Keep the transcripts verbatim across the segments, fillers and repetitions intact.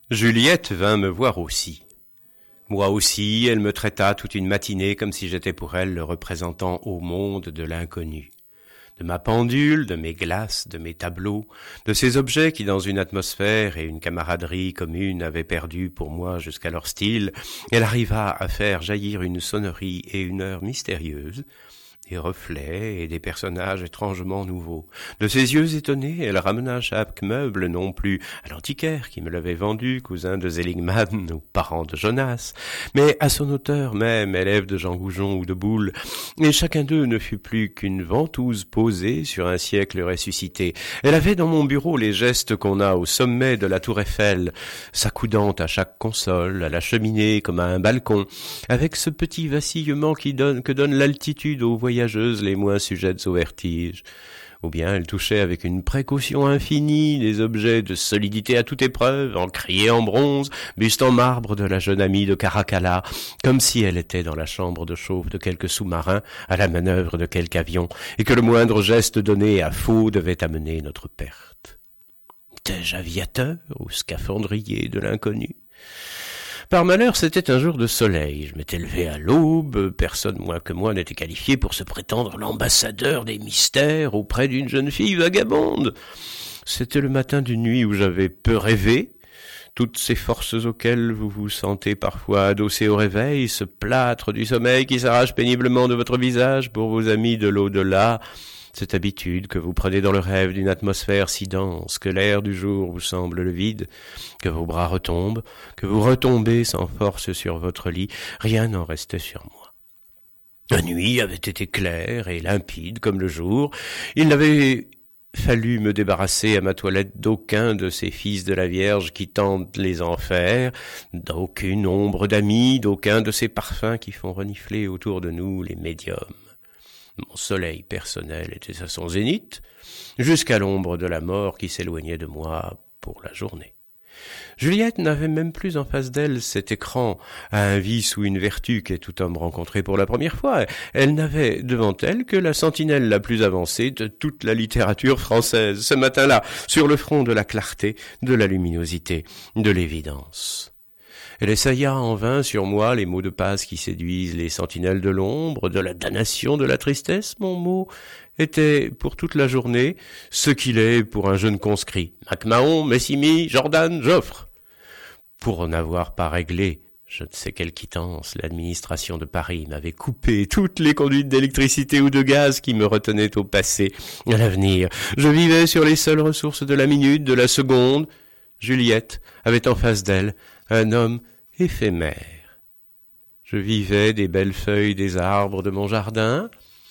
Juliette vint me voir aussi. Moi aussi, elle me traita toute une matinée comme si j'étais pour elle le représentant au monde de l'inconnu. De ma pendule, de mes glaces, de mes tableaux, de ces objets qui, dans une atmosphère et une camaraderie commune, avaient perdu pour moi jusqu'à leur style, elle arriva à faire jaillir une sonnerie et une heure mystérieuse, des reflets et des personnages étrangement nouveaux. De ses yeux étonnés, elle ramena chaque meuble non plus à l'antiquaire qui me l'avait vendu, cousin de Seligman ou parent de Jonas, mais à son auteur même, élève de Jean Goujon ou de Boulle, et chacun d'eux ne fut plus qu'une ventouse posée sur un siècle ressuscité. Elle avait dans mon bureau les gestes qu'on a au sommet de la tour Eiffel, s'accoudant à chaque console, à la cheminée comme à un balcon, avec ce petit vacillement qui donne, que donne l'altitude aux voyageuses les moins sujettes au vertige. Ou bien elle touchait avec une précaution infinie des objets de solidité à toute épreuve, encriers en bronze, buste en marbre de la jeune amie de Caracalla, comme si elle était dans la chambre de chauffe de quelque sous-marin, à la manœuvre de quelque avion, et que le moindre geste donné à faux devait amener notre perte. Étais-je aviateur ou scaphandrier de l'inconnu ? Par malheur, c'était un jour de soleil. Je m'étais levé à l'aube. Personne moins que moi n'était qualifié pour se prétendre l'ambassadeur des mystères auprès d'une jeune fille vagabonde. C'était le matin d'une nuit où j'avais peu rêvé. Toutes ces forces auxquelles vous vous sentez parfois adossé au réveil, ce plâtre du sommeil qui s'arrache péniblement de votre visage pour vos amis de l'au-delà, cette habitude que vous prenez dans le rêve d'une atmosphère si dense que l'air du jour vous semble le vide, que vos bras retombent, que vous retombez sans force sur votre lit, rien n'en restait sur moi. La nuit avait été claire et limpide comme le jour. Il n'avait fallu me débarrasser à ma toilette d'aucun de ces fils de la Vierge qui tentent les enfers, d'aucune ombre d'amis, d'aucun de ces parfums qui font renifler autour de nous les médiums. Mon soleil personnel était à son zénith, jusqu'à l'ombre de la mort qui s'éloignait de moi pour la journée. Juliette n'avait même plus en face d'elle cet écran à un vice ou une vertu qu'est tout homme rencontré pour la première fois. Elle n'avait devant elle que la sentinelle la plus avancée de toute la littérature française, ce matin-là, sur le front de la clarté, de la luminosité, de l'évidence. Elle essaya en vain sur moi les mots de passe qui séduisent les sentinelles de l'ombre, de la damnation, de la tristesse. Mon mot était pour toute la journée ce qu'il est pour un jeune conscrit. MacMahon, Messimy, Jordan, Joffre. Pour en avoir pas réglé je ne sais quelle quittance, l'administration de Paris m'avait coupé toutes les conduites d'électricité ou de gaz qui me retenaient au passé, à l'avenir. Je vivais sur les seules ressources de la minute, de la seconde. Juliette avait en face d'elle un homme éphémère. Je vivais des belles feuilles des arbres de mon jardin,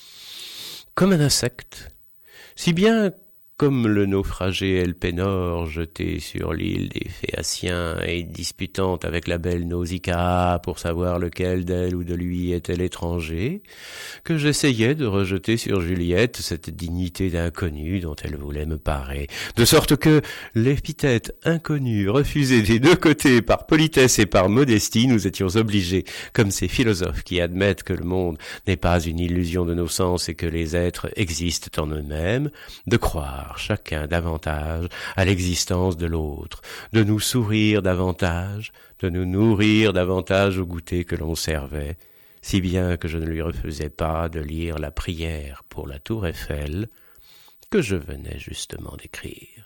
comme un insecte, si bien comme le naufragé Elpénor jeté sur l'île des Phéaciens et disputant avec la belle Nausicaa pour savoir lequel d'elle ou de lui était l'étranger, que j'essayais de rejeter sur Juliette cette dignité d'inconnu dont elle voulait me parer, de sorte que l'épithète inconnu refusée des deux côtés par politesse et par modestie, nous étions obligés, comme ces philosophes qui admettent que le monde n'est pas une illusion de nos sens et que les êtres existent en eux-mêmes, de croire chacun davantage à l'existence de l'autre, de nous sourire davantage, de nous nourrir davantage au goûter que l'on servait, si bien que je ne lui refusais pas de lire la prière pour la tour Eiffel que je venais justement d'écrire.